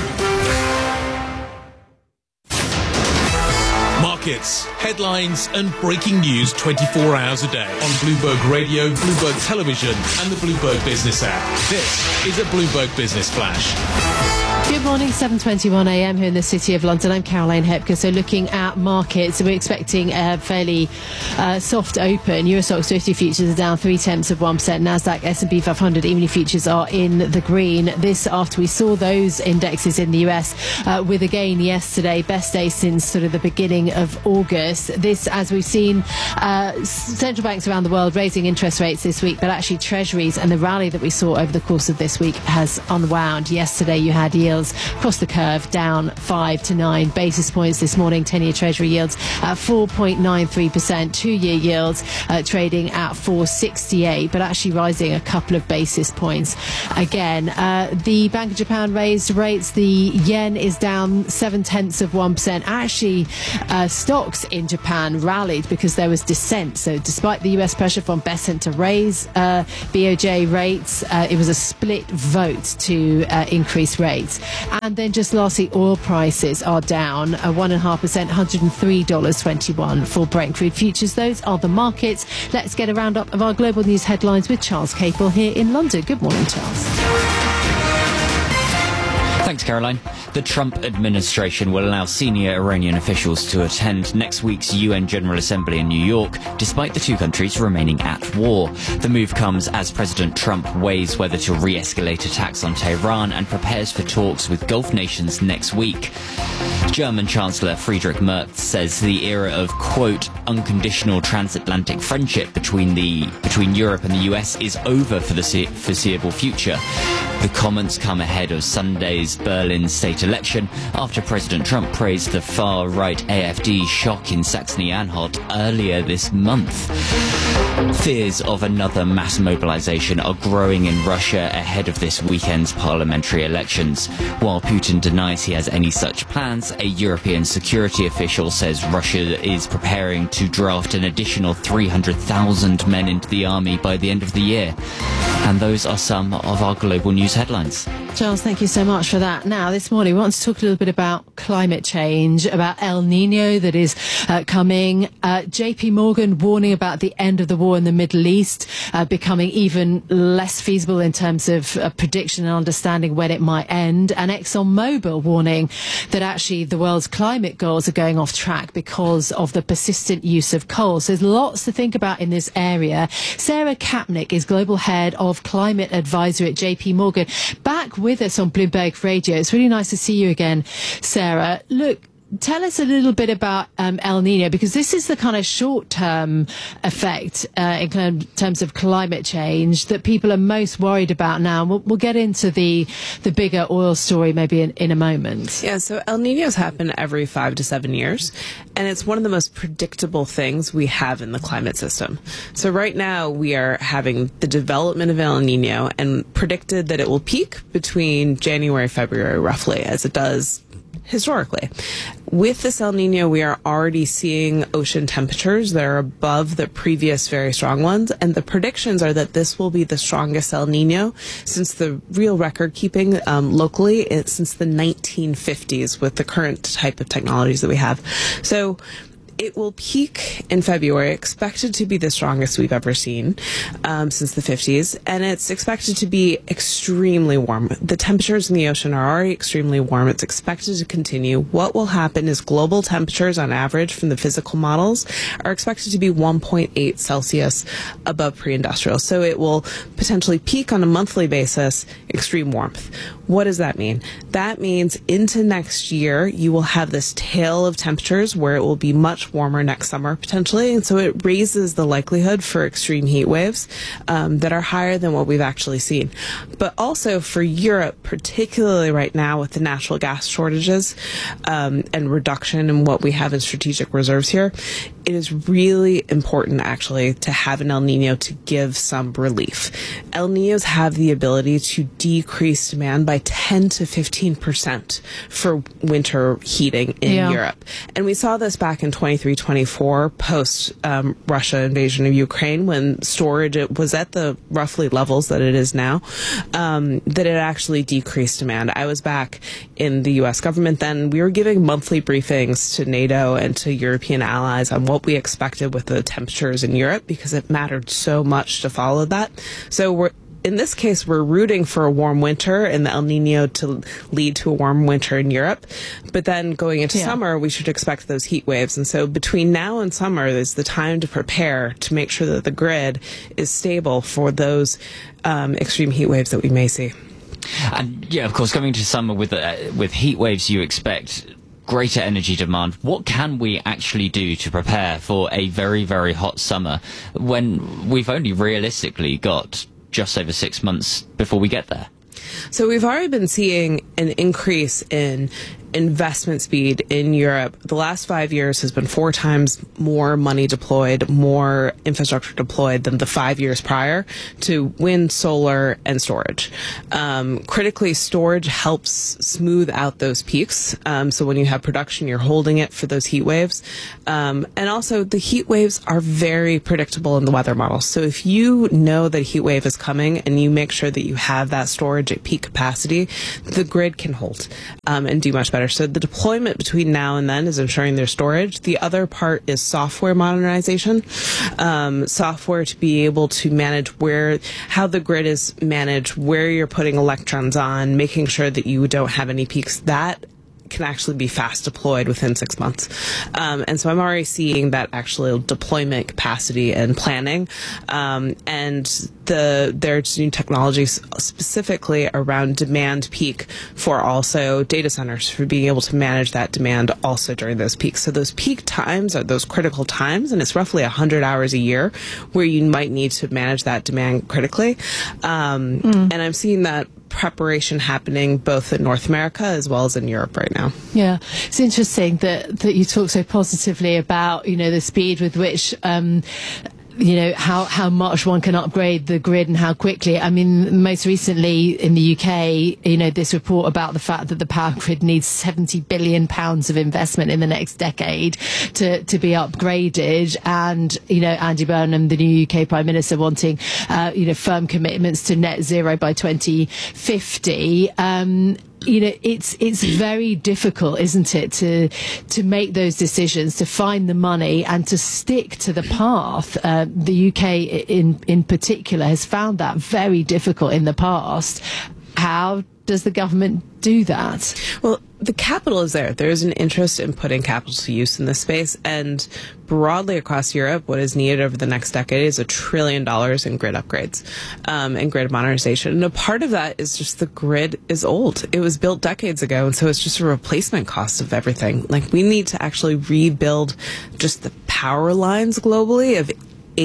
Markets, headlines, and breaking news 24 hours a day on Bloomberg Radio, Bloomberg Television, and the Bloomberg Business app. This is a Bloomberg Business Flash. Good morning, 7:21 a.m. here in the City of London. I'm Caroline Hepker. So looking at markets, we're expecting a fairly soft open. Euro Stoxx 50 futures are down 0.3%. Nasdaq, S&P 500 E-mini futures are in the green. This after we saw those indexes in the US with a gain yesterday, best day since sort of the beginning of August. This, as we've seen, central banks around the world raising interest rates this week, but actually treasuries and the rally that we saw over the course of this week has unwound. Yesterday you had yields across the curve down 5 to 9 basis points. This morning 10-year treasury yields at 4.93%, 2-year yields trading at 4.68, but actually rising a couple of basis points. Again, the Bank of Japan raised rates. The yen is down 0.7%. Actually, stocks in Japan rallied because there was dissent. So despite the US pressure from Bessent to raise BOJ rates, it was a split vote to increase rates. And then just lastly, oil prices are down 1.5%, $103.21 for Brent crude futures. Those are the markets. Let's get a roundup of our global news headlines with Charles Capel here in London. Good morning, Charles. Thanks, Caroline. The Trump administration will allow senior Iranian officials to attend next week's UN General Assembly in New York, despite the two countries remaining at war. The move comes as President Trump weighs whether to re-escalate attacks on Tehran and prepares for talks with Gulf nations next week. German Chancellor Friedrich Merz says the era of, quote, unconditional transatlantic friendship between Europe and the US is over for the foreseeable future. The comments come ahead of Sunday's Berlin state election after President Trump praised the far-right AfD shock in Saxony-Anhalt earlier this month. Fears of another mass mobilization are growing in Russia ahead of this weekend's parliamentary elections. While Putin denies he has any such plans, a European security official says Russia is preparing to draft an additional 300,000 men into the army by the end of the year. And those are some of our global news headlines. Charles, thank you so much for that. Now, this morning, we want to talk a little bit about climate change, about El Nino that is coming. JP Morgan warning about the end of the war in the Middle East becoming even less feasible in terms of prediction and understanding when it might end. And ExxonMobil warning that actually the world's climate goals are going off track because of the persistent use of coal. So there's lots to think about in this area. Sarah Kapnick is Global Head of Climate Advisory at JP Morgan, back with us on Bloomberg Radio. It's really nice to see you again, Sarah. Look, tell us a little bit about El Nino, because this is the kind of short-term effect in terms of climate change that people are most worried about now. We'll get into the bigger oil story maybe in a moment. Yeah, so El Niños happen every 5 to 7 years, and it's one of the most predictable things we have in the climate system. So right now we are having the development of El Nino, and predicted that it will peak between January, February roughly, as it does historically. With this El Nino, we are already seeing ocean temperatures that are above the previous very strong ones, and the predictions are that this will be the strongest El Nino since the real record keeping locally since the 1950s with the current type of technologies that we have. So it will peak in February, expected to be the strongest we've ever seen since the 50s, and it's expected to be extremely warm. The temperatures in the ocean are already extremely warm. It's expected to continue. What will happen is global temperatures on average from the physical models are expected to be 1.8 Celsius above pre-industrial. So it will potentially peak on a monthly basis, extreme warmth. What does that mean? That means into next year, you will have this tail of temperatures where it will be much warmer next summer potentially, and so it raises the likelihood for extreme heat waves that are higher than what we've actually seen. But also for Europe, particularly right now with the natural gas shortages and reduction in what we have in strategic reserves here, it is really important actually to have an El Nino to give some relief. El Ninos have the ability to decrease demand by 10 to 15% for winter heating in Europe. And we saw this back in 23-24 post Russia invasion of Ukraine, when storage was at the roughly levels that it is now, that it actually decreased demand. I was back in the US government then. We were giving monthly briefings to NATO and to European allies on what we expected with the temperatures in Europe, because it mattered so much to follow that. So in this case, we're rooting for a warm winter and the El Nino to lead to a warm winter in Europe. But then going into summer, we should expect those heat waves. And so between now and summer is the time to prepare to make sure that the grid is stable for those extreme heat waves that we may see. And yeah, of course, coming to summer with heat waves, you expect greater energy demand. What can we actually do to prepare for a very, very hot summer when we've only realistically got just over 6 months before we get there? So we've already been seeing an increase in investment speed in Europe. The last 5 years has been 4 times more money deployed, more infrastructure deployed than the 5 years prior to wind, solar, and storage. Critically, storage helps smooth out those peaks. So when you have production, you're holding it for those heat waves. And also, the heat waves are very predictable in the weather model. So if you know that a heat wave is coming and you make sure that you have that storage at peak capacity, the grid can hold and do much better. So the deployment between now and then is ensuring there's storage. The other part is software modernization, software to be able to manage how the grid is managed, where you're putting electrons on, making sure that you don't have any peaks. That can actually be fast deployed within 6 months. And so I'm already seeing that actual deployment capacity and planning. And there's new technologies specifically around demand peak for also data centers, for being able to manage that demand also during those peaks. So those peak times are those critical times, and it's roughly 100 hours a year where you might need to manage that demand critically. And I'm seeing that preparation happening both in North America as well as in Europe right now. Yeah, it's interesting that you talk so positively about, the speed with which how much one can upgrade the grid and how quickly. I mean, most recently in the UK, this report about the fact that the power grid needs £70 billion of investment in the next decade to be upgraded. And, Andy Burnham, the new UK Prime Minister, wanting, firm commitments to net zero by 2050. It's very difficult, isn't it, to make those decisions, to find the money and to stick to the path. The UK in particular has found that very difficult in the past. How does the government do that? Well, the capital is there. There is an interest in putting capital to use in this space, and broadly across Europe, what is needed over the next decade is $1 trillion in grid upgrades and grid modernization. And a part of that is just the grid is old. It was built decades ago, and so it's just a replacement cost of everything. Like, we need to actually rebuild just the power lines globally of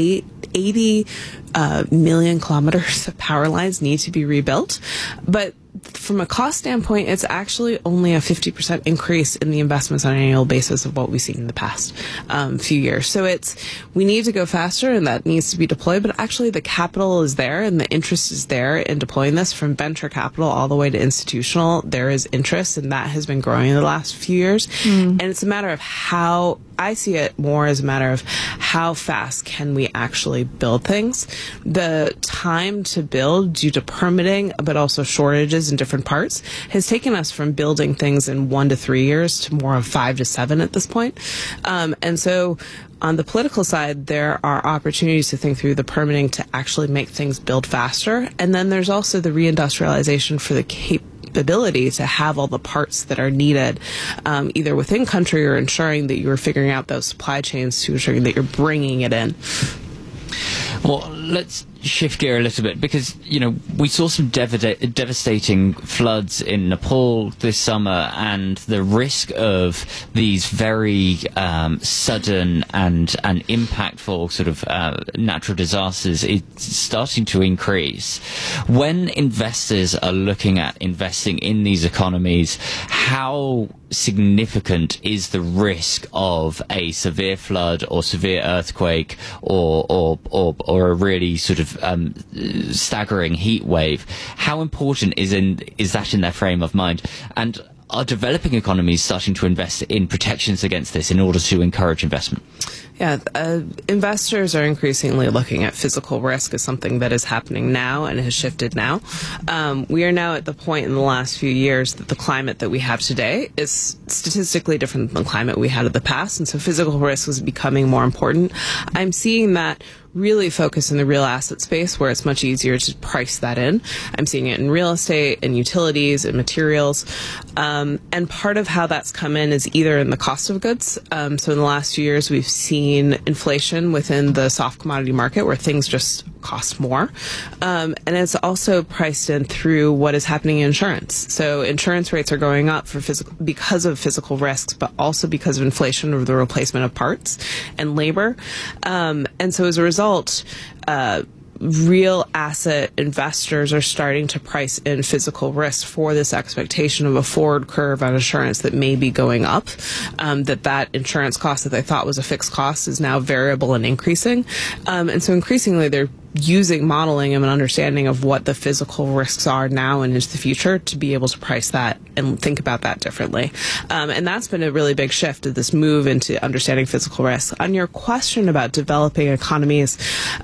80 million kilometers of power lines need to be rebuilt. But from a cost standpoint, it's actually only a 50% increase in the investments on an annual basis of what we've seen in the past few years. So we need to go faster, and that needs to be deployed. But actually, the capital is there, and the interest is there in deploying this, from venture capital all the way to institutional. There is interest, and that has been growing in the last few years. And it's a matter of how I see it more as a matter of how fast can we actually build things. The time to build, due to permitting, but also shortages in different parts, has taken us from building things in 1 to 3 years to more of 5 to 7 at this point. And so on the political side, there are opportunities to think through the permitting to actually make things build faster. And then there's also the reindustrialization for the capability to have all the parts that are needed, either within country or ensuring that you're figuring out those supply chains to ensuring that you're bringing it in. Well, let's shift gear a little bit, because we saw some devastating floods in Nepal this summer, and the risk of these very sudden and impactful sort of natural disasters is starting to increase. When investors are looking at investing in these economies, how significant is the risk of a severe flood or severe earthquake or a really sort of staggering heat wave? How important is that in their frame of mind? And are developing economies starting to invest in protections against this in order to encourage investment? Yeah, investors are increasingly looking at physical risk as something that is happening now and has shifted now. We are now at the point in the last few years that the climate that we have today is statistically different than the climate we had in the past, and so physical risk is becoming more important. I'm seeing that really focus in the real asset space where it's much easier to price that in. I'm seeing it in real estate and utilities and materials. And part of how that's come in is either in the cost of goods. So in the last few years, we've seen inflation within the soft commodity market where things just cost more. And it's also priced in through what is happening in insurance. So insurance rates are going up because of physical risks, but also because of inflation of the replacement of parts and labor. And so as a result, real asset investors are starting to price in physical risk for this expectation of a forward curve on insurance that may be going up, that insurance cost that they thought was a fixed cost is now variable and increasing. And so increasingly they're using modeling and an understanding of what the physical risks are now and into the future to be able to price that and think about that differently. And that's been a really big shift of this move into understanding physical risk. On your question about developing economies,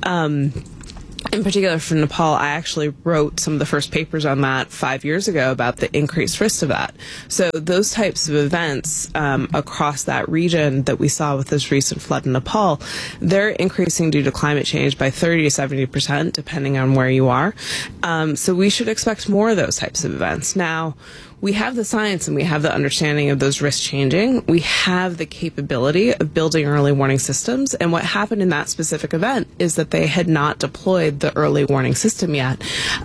in particular for Nepal, I actually wrote some of the first papers on that 5 years ago about the increased risk of that. So those types of events across that region that we saw with this recent flood in Nepal, they're increasing due to climate change by 30 to 70%, depending on where you are. So we should expect more of those types of events. Now, we have the science and we have the understanding of those risks changing. We have the capability of building early warning systems. And what happened in that specific event is that they had not deployed the early warning system yet,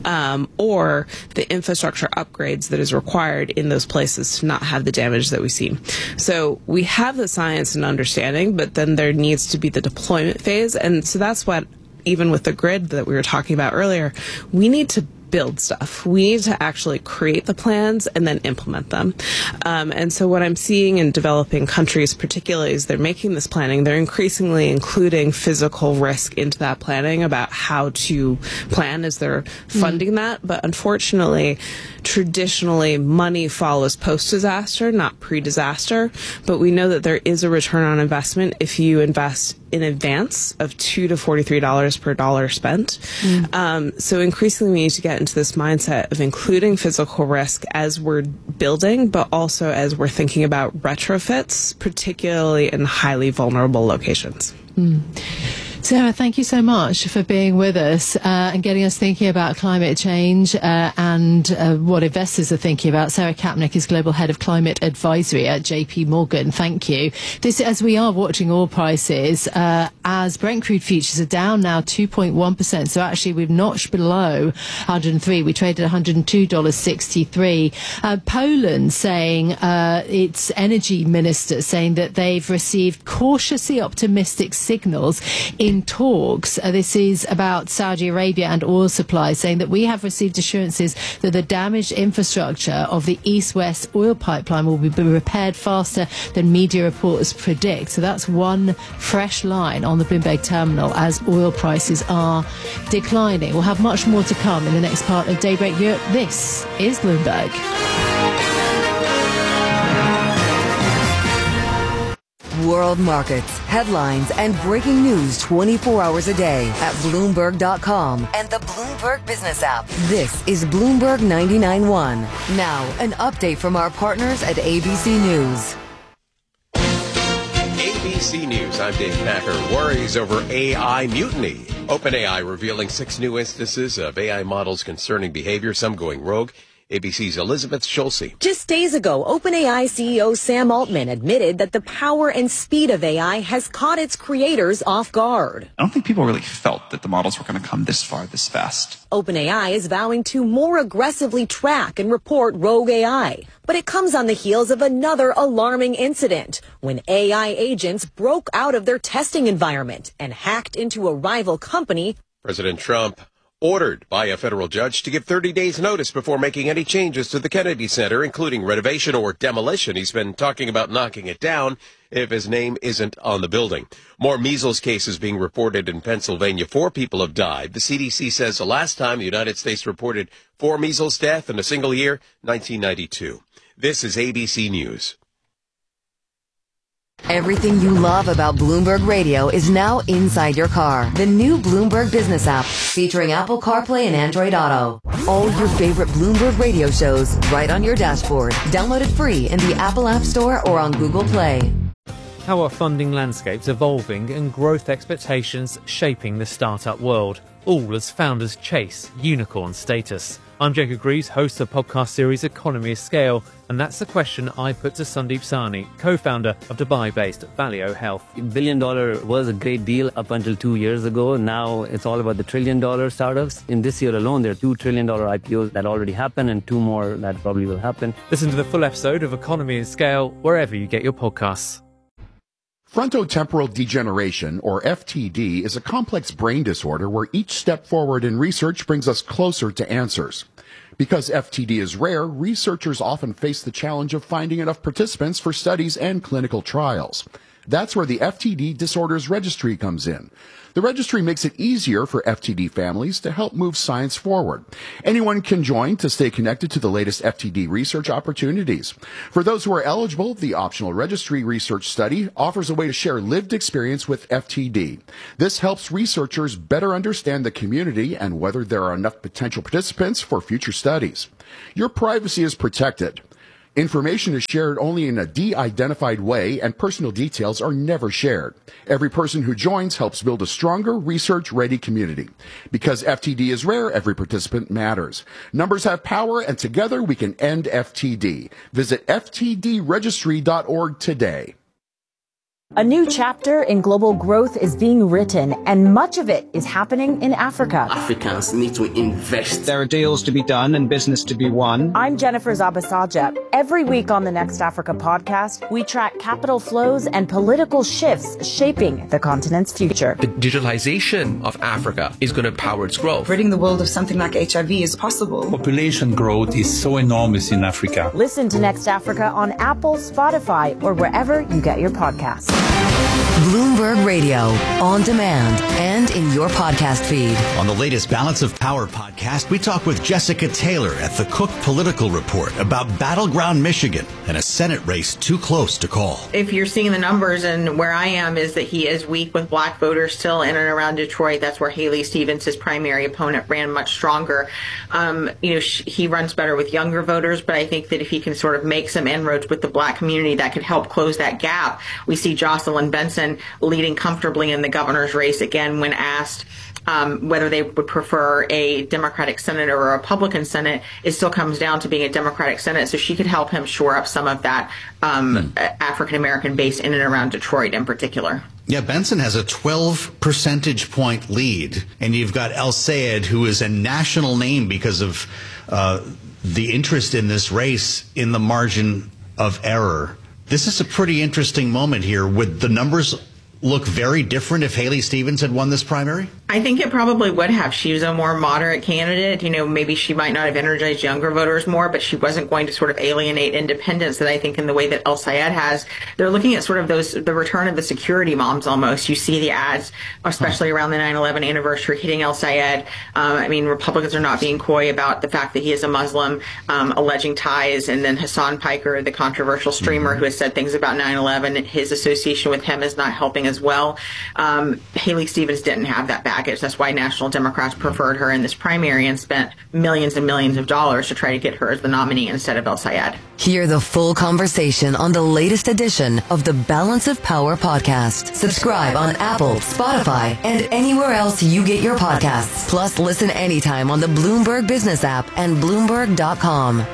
or the infrastructure upgrades that is required in those places to not have the damage that we see. So we have the science and understanding, but then there needs to be the deployment phase. And so that's what, even with the grid that we were talking about earlier, we need to build stuff. We need to actually create the plans and then implement them. And so what I'm seeing in developing countries particularly is they're making this planning. They're increasingly including physical risk into that planning about how to plan as they're funding that. But unfortunately, traditionally, money follows post-disaster, not pre-disaster. But we know that there is a return on investment if you invest in advance of $2 to $43 per dollar spent. So increasingly we need to get into this mindset of including physical risk as we're building, but also as we're thinking about retrofits, particularly in highly vulnerable locations. Sarah, thank you so much for being with us and getting us thinking about climate change and what investors are thinking about. Sarah Kapnick is Global Head of Climate Advisory at JP Morgan. Thank you. This, as we are watching oil prices, as Brent crude futures are down now 2.1%. So actually we've notched below 103. We traded $102.63. Poland saying, its energy minister saying that they've received cautiously optimistic signals in talks. This is about Saudi Arabia and oil supplies, saying that we have received assurances that the damaged infrastructure of the East-West oil pipeline will be repaired faster than media reports predict. So that's one fresh line on the Bloomberg terminal as oil prices are declining. We'll have much more to come in the next part of Daybreak Europe. This is Bloomberg. World markets, headlines, and breaking news 24 hours a day at Bloomberg.com and the Bloomberg Business app. This is Bloomberg 99.1. Now, an update from our partners at ABC News. ABC News, I'm Dave Packer. Worries over AI mutiny. OpenAI revealing 6 new instances of AI models concerning behavior, some going rogue. ABC's Elizabeth Schulze. Just days ago, OpenAI CEO Sam Altman admitted that the power and speed of AI has caught its creators off guard. I don't think people really felt that the models were going to come this far, this fast. OpenAI is vowing to more aggressively track and report rogue AI. But it comes on the heels of another alarming incident when AI agents broke out of their testing environment and hacked into a rival company. President Trump ordered by a federal judge to give 30 days notice before making any changes to the Kennedy Center, including renovation or demolition. He's been talking about knocking it down if his name isn't on the building. More measles cases being reported in Pennsylvania. 4 people have died. The CDC says the last time the United States reported 4 measles deaths in a single year, 1992. This is ABC News. Everything you love about Bloomberg Radio is now inside your car. The new Bloomberg Business app featuring Apple CarPlay and Android Auto. All your favorite Bloomberg Radio shows right on your dashboard. Download it free in the Apple App Store or on Google Play. How are funding landscapes evolving and growth expectations shaping the startup world, all as founders chase unicorn status? I'm Jacob Greaves, host of the podcast series Economy of Scale, and that's the question I put to Sandeep Sahni, co-founder of Dubai-based Valeo Health. $1 billion was a great deal up until 2 years ago. Now it's all about the $1 trillion startups. In this year alone, there are $2 trillion IPOs that already happened and 2 more that probably will happen. Listen to the full episode of Economy of Scale wherever you get your podcasts. Frontotemporal degeneration, or FTD, is a complex brain disorder where each step forward in research brings us closer to answers. Because FTD is rare, researchers often face the challenge of finding enough participants for studies and clinical trials. That's where the FTD Disorders Registry comes in. The registry makes it easier for FTD families to help move science forward. Anyone can join to stay connected to the latest FTD research opportunities. For those who are eligible, the optional registry research study offers a way to share lived experience with FTD. This helps researchers better understand the community and whether there are enough potential participants for future studies. Your privacy is protected. Information is shared only in a de-identified way, and personal details are never shared. Every person who joins helps build a stronger, research-ready community. Because FTD is rare, every participant matters. Numbers have power, and together we can end FTD. Visit ftdregistry.org today. A new chapter in global growth is being written, and much of it is happening in Africa. Africans need to invest. There are deals to be done and business to be won. I'm Jennifer Zabasaja. Every week on the Next Africa podcast, we track capital flows and political shifts shaping the continent's future. The digitalization of Africa is going to power its growth. Ridding the world of something like HIV is possible. Population growth is so enormous in Africa. Listen to Next Africa on Apple, Spotify, or wherever you get your podcasts. Bloomberg Radio, on demand and in your podcast feed. On the latest Balance of Power podcast, we talk with Jessica Taylor at the Cook Political Report about battleground Michigan and a Senate race too close to call. If you're seeing the numbers, and where I am is that he is weak with black voters still in and around Detroit. That's where Haley Stevens, his primary opponent, ran much stronger. He runs better with younger voters, but I think that if he can sort of make some inroads with the black community, that could help close that gap. We see Jocelyn Benson leading comfortably in the governor's race again when asked whether they would prefer a Democratic Senate or a Republican Senate. It still comes down to being a Democratic Senate, so she could help him shore up some of that African-American base in and around Detroit in particular. Yeah, Benson has a 12 percentage point lead, and you've got El Sayed, who is a national name because of the interest in this race in the margin of error. This is a pretty interesting moment here. Would the numbers look very different if Haley Stevens had won this primary? I think it probably would have. She was a more moderate candidate. Maybe she might not have energized younger voters more, but she wasn't going to sort of alienate independents that I think in the way that El Sayed has. They're looking at sort of the return of the security moms almost. You see the ads, especially around the 9/11 anniversary, hitting El Sayed. Republicans are not being coy about the fact that he is a Muslim, alleging ties. And then Hassan Piker, the controversial streamer who has said things about 9/11, his association with him is not helping as well. Haley Stevens didn't have that baggage. That's why National Democrats preferred her in this primary and spent millions and millions of dollars to try to get her as the nominee instead of El Sayed. Hear the full conversation on the latest edition of the Balance of Power podcast. Subscribe on Apple, Spotify, and anywhere else you get your podcasts. Plus, listen anytime on the Bloomberg Business app and Bloomberg.com.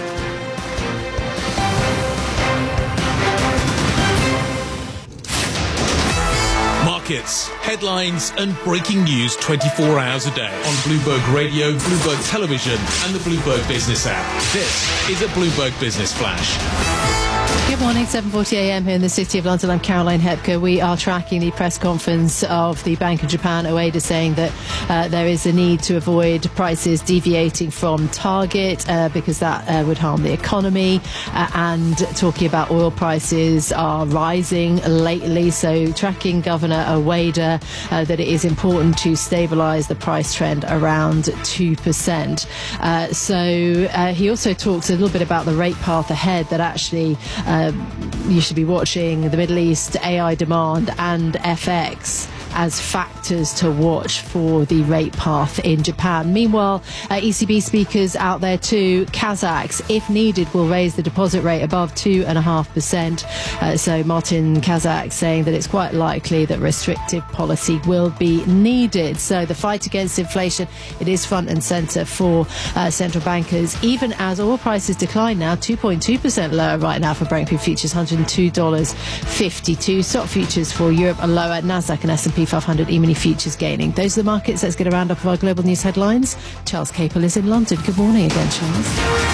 Markets, headlines, and breaking news 24 hours a day on Bloomberg Radio, Bloomberg Television, and the Bloomberg Business app. This is a Bloomberg Business Flash. Good morning, 7:40 a.m. here in the City of London. I'm Caroline Hepker. We are tracking the press conference of the Bank of Japan, Ueda, saying that there is a need to avoid prices deviating from target because that would harm the economy, and talking about oil prices are rising lately. So tracking Governor Ueda that it is important to stabilise the price trend around 2%. He also talks a little bit about the rate path ahead, that actually you should be watching the Middle East, AI demand and FX as factors to watch for the rate path in Japan. Meanwhile, ECB speakers out there too. Kazakhs, if needed, will raise the deposit rate above 2.5%. So Martin Kazak saying that it's quite likely that restrictive policy will be needed. So the fight against inflation, it is front and centre for central bankers, even as oil prices decline now, 2.2% lower right now for Brent Crude futures, $102.52. Stock futures for Europe are lower. Nasdaq and S&P 500 E-mini futures gaining. Those are the markets. Let's get a roundup of our global news headlines. Charles Capel is in London. Good morning again, Charles.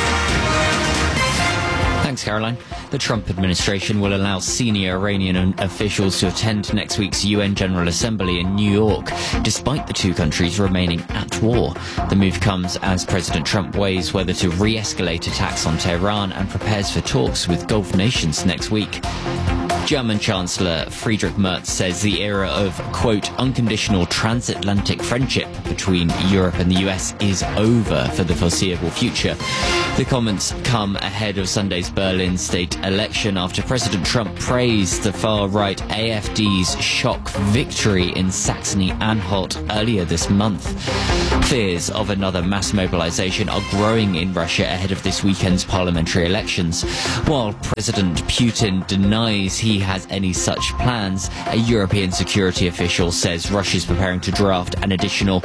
Thanks, Caroline. The Trump administration will allow senior Iranian officials to attend next week's UN General Assembly in New York, despite the two countries remaining at war. The move comes as President Trump weighs whether to re-escalate attacks on Tehran and prepares for talks with Gulf nations next week. German Chancellor Friedrich Merz says the era of, quote, unconditional transatlantic friendship between Europe and the US is over for the foreseeable future. The comments come ahead of Sunday's Berlin state election after President Trump praised the far-right AfD's shock victory in Saxony-Anhalt earlier this month. Fears of another mass mobilization are growing in Russia ahead of this weekend's parliamentary elections. While President Putin denies he has any such plans, a European security official says Russia's preparing to draft an additional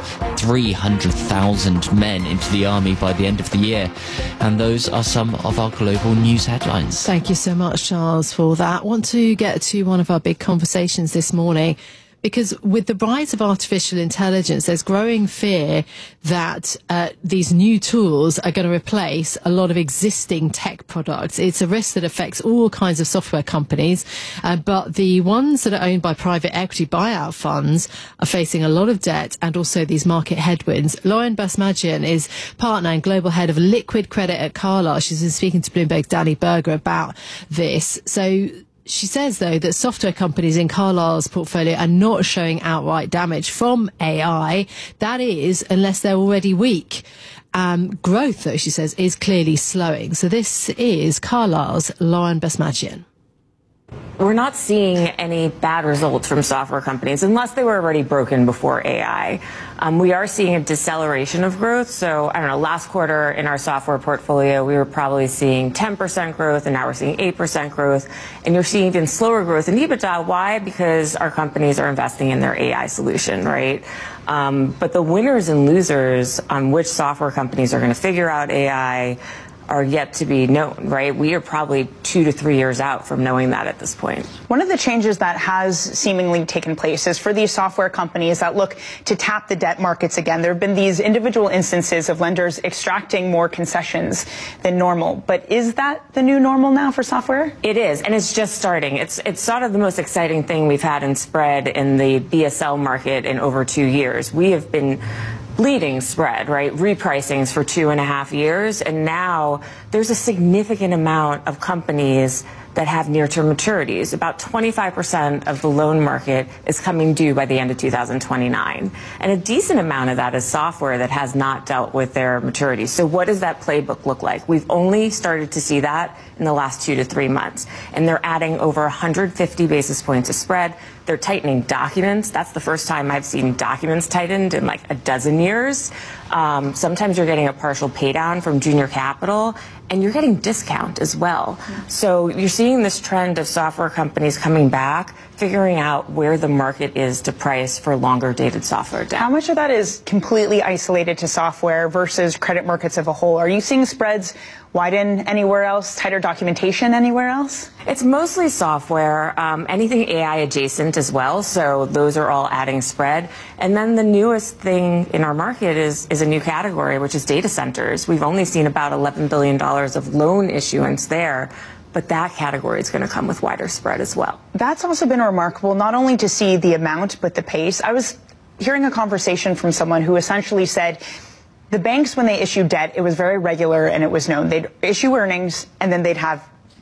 300,000 men into the army by the end of the year. And those are some of our global news headlines. Thank you so much, Charles, for that. I want to get to one of our big conversations this morning, because with the rise of artificial intelligence, there's growing fear that these new tools are going to replace a lot of existing tech products. It's a risk that affects all kinds of software companies, but the ones that are owned by private equity buyout funds are facing a lot of debt and also these market headwinds. Lauren Basmajian is partner and global head of liquid credit at Carlyle. She's been speaking to Bloomberg's Danny Berger about this. So she says, though, that software companies in Carlyle's portfolio are not showing outright damage from AI. That is, unless they're already weak. Growth, though, she says, is clearly slowing. So this is Carlyle's Lauren Basmajian. We're not seeing any bad results from software companies unless they were already broken before AI. We are seeing a deceleration of growth. So, I don't know, last quarter in our software portfolio, we were probably seeing 10% growth, and now we're seeing 8% growth. And you're seeing even slower growth in EBITDA. Why? Because our companies are investing in their AI solution, right? But the winners and losers on which software companies are going to figure out AI are yet to be known, right? We are probably 2 to 3 years out from knowing that at this point. One of the changes that has seemingly taken place is for these software companies that look to tap the debt markets again. There have been these individual instances of lenders extracting more concessions than normal. But is that the new normal now for software? It is, and it's just starting. It's sort of the most exciting thing we've had in spread in the BSL market in over 2 years. We have been bleeding spread, right? Repricings for 2.5 years. And now there's a significant amount of companies that have near-term maturities. About 25% of the loan market is coming due by the end of 2029. And a decent amount of that is software that has not dealt with their maturities. So what does that playbook look like? We've only started to see that in the last 2 to 3 months. And they're adding over 150 basis points of spread. They're tightening documents. That's the first time I've seen documents tightened in like a dozen years. Sometimes you're getting a partial pay down from junior capital, and you're getting discount as well. So you're seeing this trend of software companies coming back, figuring out where the market is to price for longer dated software debt. How much of that is completely isolated to software versus credit markets as a whole? Are you seeing spreads widen anywhere else, tighter documentation anywhere else? It's mostly software, anything AI adjacent as well. So those are all adding spread. And then the newest thing in our market is a new category, which is data centers. We've only seen about $11 billion of loan issuance there. But that category is going to come with wider spread as well. That's also been remarkable, not only to see the amount, but the pace. I was hearing a conversation from someone who essentially said the banks, when they issue debt, it was very regular and it was known. They'd issue earnings and then they'd have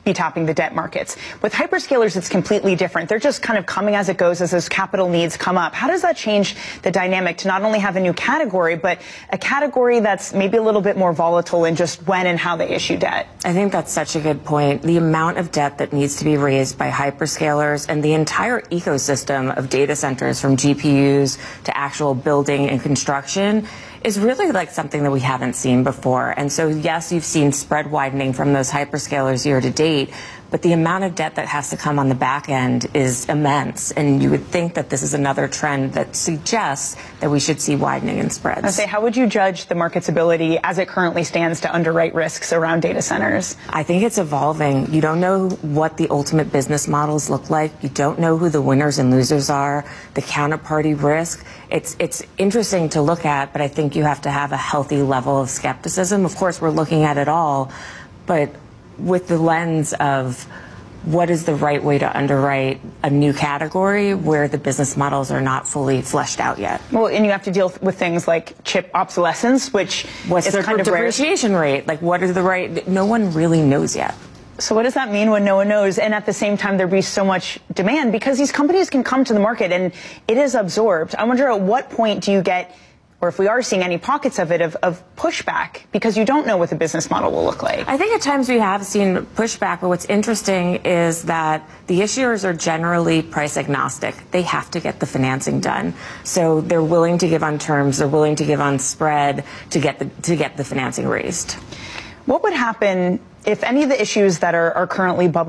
be tapping the debt markets. With hyperscalers, it's completely different. They're just kind of coming as it goes as those capital needs come up. How does that change the dynamic to not only have a new category, but a category that's maybe a little bit more volatile in just when and how they issue debt? I think that's such a good point. The amount of debt that needs to be raised by hyperscalers and the entire ecosystem of data centers, from GPUs to actual building and construction, is really like something that we haven't seen before. And so, yes, you've seen spread widening from those hyperscalers year to date, but the amount of debt that has to come on the back end is immense. And you would think that this is another trend that suggests that we should see widening in spreads. I say, how would you judge the market's ability as it currently stands to underwrite risks around data centers? I think it's evolving. You don't know what the ultimate business models look like. You don't know who the winners and losers are, the counterparty risk. It's interesting to look at, but I think you have to have a healthy level of skepticism. Of course, we're looking at it all, but with the lens of what is the right way to underwrite a new category where the business models are not fully fleshed out yet. Well, and you have to deal with things like chip obsolescence, which what's is their kind of depreciation rate? Like, what is the right? No one really knows yet. So what does that mean when no one knows? And at the same time, there be so much demand because these companies can come to the market and it is absorbed. I wonder at what point do you get, or if we are seeing any pockets of it, of pushback, because you don't know what the business model will look like. I think at times we have seen pushback, but what's interesting is that the issuers are generally price agnostic. They have to get the financing done. So they're willing to give on terms, they're willing to give on spread to get the financing raised. What would happen if any of the issues that are currently bubbling